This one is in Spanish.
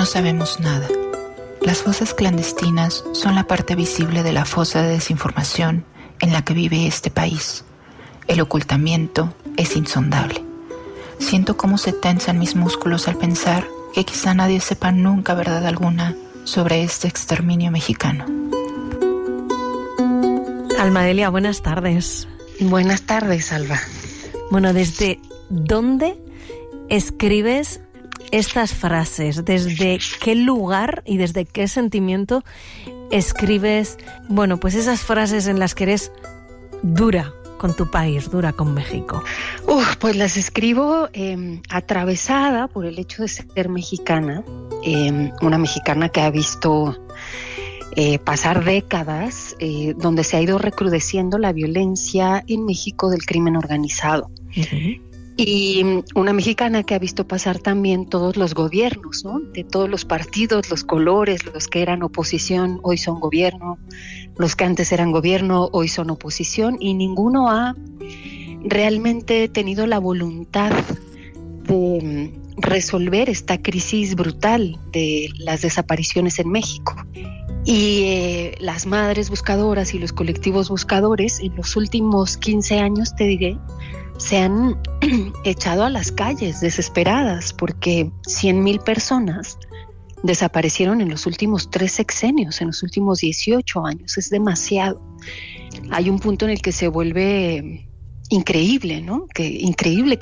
no sabemos nada. Las fosas clandestinas son la parte visible de la fosa de desinformación en la que vive este país. El ocultamiento es insondable. Siento cómo se tensan mis músculos al pensar que quizá nadie sepa nunca verdad alguna sobre este exterminio mexicano. Almadelia, buenas tardes. Buenas tardes, Alba. Bueno, ¿desde dónde escribes estas frases? ¿Desde qué lugar y desde qué sentimiento escribes, bueno, pues esas frases en las que eres dura con tu país, dura con México? Pues las escribo atravesada por el hecho de ser mexicana, una mexicana que ha visto pasar décadas donde se ha ido recrudeciendo la violencia en México del crimen organizado. Uh-huh. Y una mexicana que ha visto pasar también todos los gobiernos, ¿no? De todos los partidos, los colores, los que eran oposición hoy son gobierno, los que antes eran gobierno hoy son oposición, y ninguno ha realmente tenido la voluntad de resolver esta crisis brutal de las desapariciones en México. Y las madres buscadoras y los colectivos buscadores en los últimos 15 años, te diré, se han echado a las calles desesperadas porque 100,000 personas desaparecieron en los últimos 3 sexenios, en los últimos 18 años. Es demasiado. Hay un punto en el que se vuelve increíble, ¿no? Increíble que